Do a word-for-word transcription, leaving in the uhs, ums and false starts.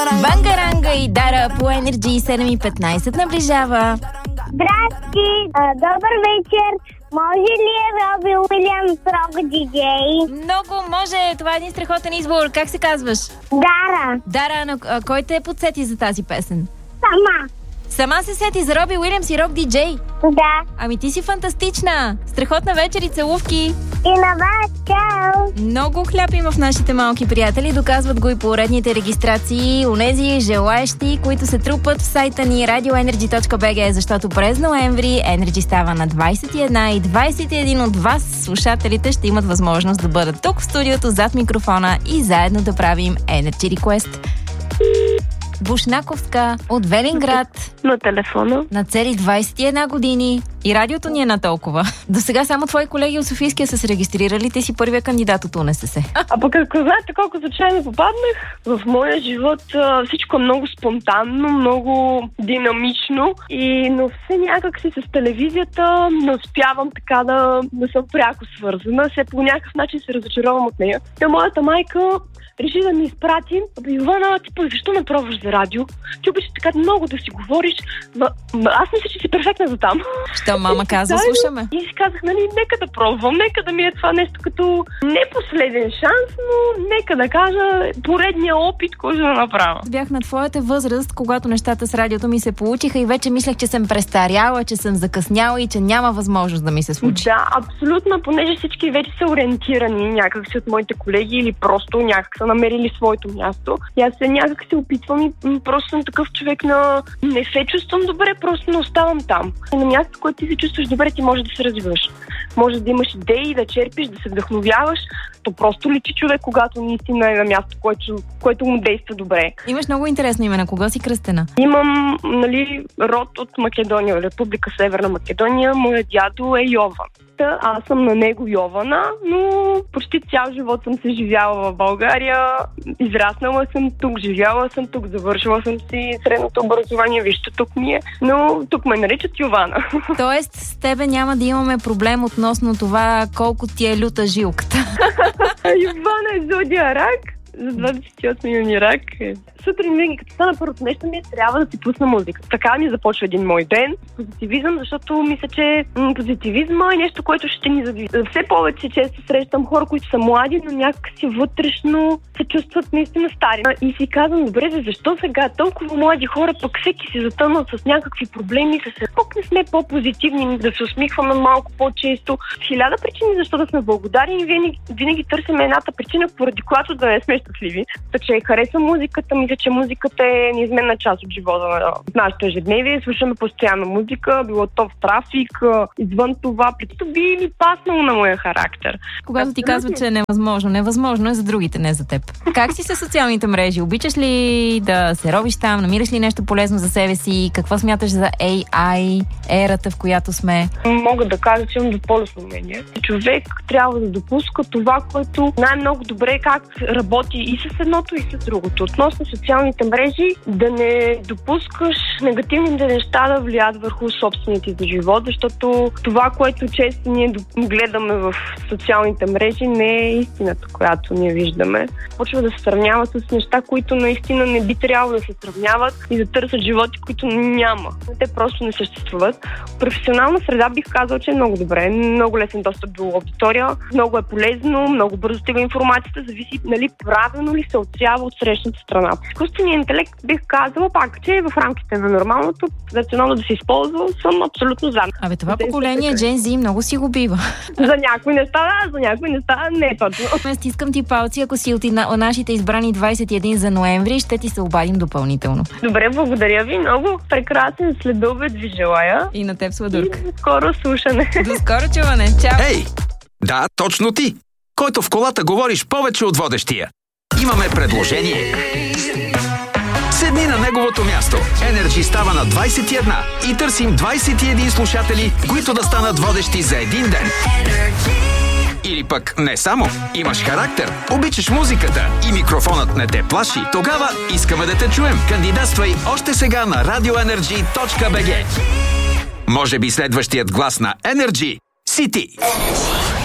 Бангаранга и Дара по Energy седем и петнайсет наближава. Здрасти, а, добър вечер. Може ли е Роби Уилямс Рок диджей? Много може, това е един страхотен избор. Как се казваш? Дара. Дара, но а, кой те подсети за тази песен? Сама. Сама се сети за Роби Уилямс и Рок диджей? Да. Ами ти си фантастична. Страхотна вечер и целувки. И на вас, чао. Много хляб има в нашите малки приятели. Доказват го и поредните регистрации. Онези желаещи, които се трупат в сайта ни радио енерджи точка би джи, защото през ноември Energy става на двайсет и една и двайсет и един от вас, слушателите, ще имат възможност да бъдат тук в студиото зад микрофона и заедно да правим Energy Request. Бушнаковска от Велинград. На телефона. На цели двайсет и една години. И радиото ни е на толкова. До сега само твои колеги от Софийския са се регистрирали. Ти си първия кандидат от УНСС. А пък ако знаете колко случайно попаднах, в моя живот всичко е много спонтанно, много динамично. И но все някак си с телевизията не успявам така да, да съм пряко свързана. Все по някакъв начин се разочаровам от нея. Та моята майка реши да ми изпрати. Йована, ти пък защо не пробваш за радио? Ти обичаш така много да си говориш. Ма, аз мисля, че си перфектна за там. Що мама казва, слушаме. И си казах, нали, нека да пробвам, нека да ми е това нещо като не последен шанс, но нека да кажа поредния опит, който да направя. Бях на твоята възраст, когато нещата с радиото ми се получиха и вече мислех, че съм престаряла, че съм закъсняла и че няма възможност да ми се случи. Да, абсолютно, понеже всички вече са ориентирани някакси от моите колеги или просто някак са намерили своето място. И аз се някак се опитвам и просто съм такъв човек на не се чувствам добре, просто не оставам там. И на място, което ти се чувстваш добре, ти може да се развиваш. Може да имаш идеи, да черпиш, да се вдъхновяваш. То просто личи човек, когато наистина е на място, което, което му действа добре. Имаш много интересно име. На кого си кръстена? Имам, нали, род от Македония, Република Северна Македония. Моя дядо е Йован. Аз съм на него Йована, но почти цял живот съм се живяла в България. Израснала съм тук, живяла съм тук, завършила съм си средното образование, вижте, тук ми е. Но тук ме наричат Йована. Тоест, с тебе няма да имаме проблем относно това колко ти е люта жилката. Йована е зодия Рак. За двадесет и осми юни Рак. Сутрин винаги, като стана първото нещо ми, трябва да си пусна музика. Така ми започва един мой ден. Позитивизъм, защото мисля, че м- позитивизма е нещо, което ще ни задвижи. Все повече често срещам хора, които са млади, но някак си вътрешно се чувстват наистина стари. И си казвам, добре, защо сега толкова млади хора, пък всеки си затънал с някакви проблеми, с се пък не сме по-позитивни, да се усмихваме малко по-често. Хиляда причини защо да сме благодарни и винаги, винаги търсим едната причина, поради която да не сме щастливи. Така че харесвам музиката, мисля, че музиката е неизменна част от живота на нашето ежедневие. Слушаме постоянно музика, било то в трафик, извън това, предто би ми паснало на моя характер. Когато ти казват, че е невъзможно, невъзможно е за другите, не за теб. Как си със социалните мрежи? Обичаш ли да се робиш там? Намираш ли нещо полезно за себе си? Какво смяташ за Ей Ай, ерата, в която сме? Мога да кажа, че имам двуполюсно мнение. Човек трябва да допуска това, което най-много добре как работи и с едното, и с другото. Относно социалните мрежи, да не допускаш негативните неща да влияят върху собствения ти живот, защото това, което често ние гледаме в социалните мрежи, не е истината, която ние виждаме. Почва да се сравнява с неща, които наистина не би трябвало да се сравняват и да търсят животи, които няма. Те просто не съществуват. Професионална среда бих казал, че е много добре. Много лесен достъп до аудитория, много е полезно, много бързо стига информацията, зависи, нали, правилно ли се отсява от срещната страна. Изкуственият интелект бих казала пак, че в рамките на нормалното, рационално да се използва, съм абсолютно за. Абе, това поколение Gen Z много си го бива. За някои неща да, за някои неща не точно. Аз стискам ти палци, ако си от нашите избрани двадесет и един за ноември, ще ти се обадим допълнително. Добре, благодаря ви много. Прекрасен следобед ви желая. И на теб, Сладурка. И до скоро слушане. До скоро чуване. Чао. Ей! Да, точно ти, който в колата говориш повече от водещия. Имаме предложение. Седни на неговото място. Energy става на двадесет и една и търсим двадесет и един слушатели, които да станат водещи за един ден. Или пък не само. Имаш характер, обичаш музиката и микрофонът не те плаши. Тогава искаме да те чуем. Кандидатствай още сега на радио енерджи точка би джи. Може би следващият глас на Energy си ти.